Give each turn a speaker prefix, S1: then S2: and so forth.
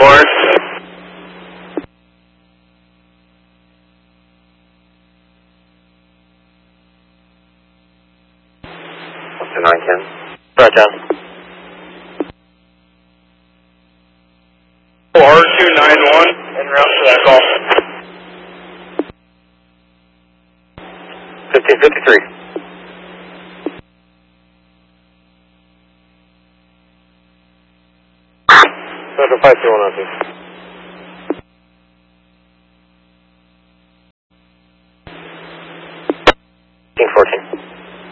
S1: board. To 910. Right down. R291 en route to that call. 1553. Central 5310.